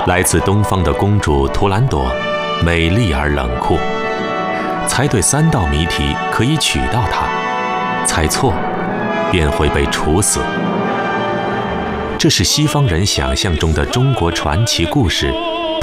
来自东方的公主图兰朵，美丽而冷酷。猜对3道谜题可以娶到她，猜错便会被处死。这是西方人想象中的中国传奇故事《